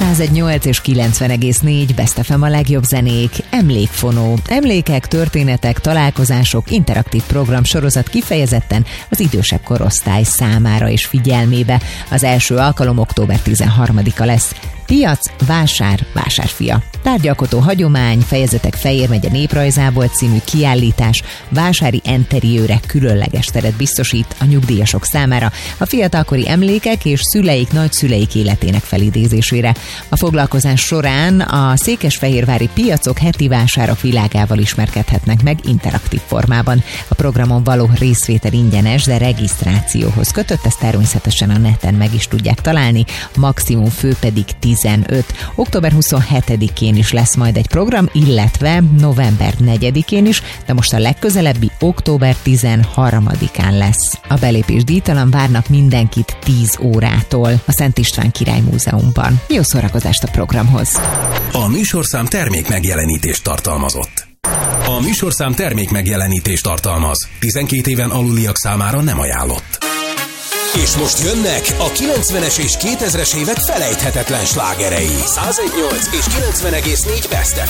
101.8 és 90,4 Best FM a legjobb zenék, emlékfonó. Emlékek, történetek, találkozások, interaktív program sorozat kifejezetten az idősebb korosztály számára és figyelmébe. Az első alkalom október 13-a lesz. Piac, vásár, vásárfia. Tárgyalkotó hagyomány, fejezetek Fejér megye néprajzából című kiállítás vásári enteriőrek különleges teret biztosít a nyugdíjasok számára a fiatalkori emlékek és szüleik, nagyszüleik életének felidézésére. A foglalkozás során a székesfehérvári piacok heti vásárok világával ismerkedhetnek meg interaktív formában. A programon való részvétel ingyenes, de regisztrációhoz kötött, ezt természetesen a neten meg is tudják találni, maximum fő pedig 15. Október 27-én is lesz majd egy program, illetve november 4-én is, de most a legközelebbi október 13-án lesz. A belépés díjtalan, várnak mindenkit 10 órától a Szent István Király Múzeumban. Jó szórakozást a programhoz! A műsorszám termék megjelenítést tartalmazott. A műsorszám termék megjelenítést tartalmaz. 12 éven aluliak számára nem ajánlott. És most jönnek a 90-es és 2000-es évek felejthetetlen slágerei. 101.8 és 90,4 Best